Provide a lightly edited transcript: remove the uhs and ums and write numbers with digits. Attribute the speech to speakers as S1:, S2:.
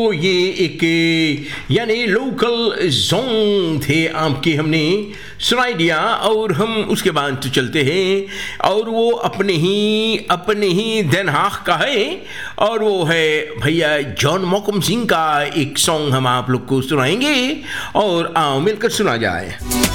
S1: तो ये एक यानी लोकल सॉन्ग थे आपके, हमने सुनाई दिया और हम उसके बाद तो चलते हैं और वो अपने ही देन हाग का है और वो है भैया जॉन मोकम सिंह का एक सॉन्ग हम आप लोग को सुनाएंगे और आओ मिलकर सुना जाए।